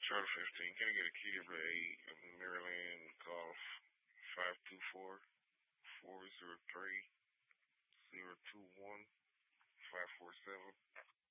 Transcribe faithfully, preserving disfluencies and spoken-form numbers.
Charter fifteen. Can I get a key to eight of Maryland Golf five two four four zero three zero two one five four seven?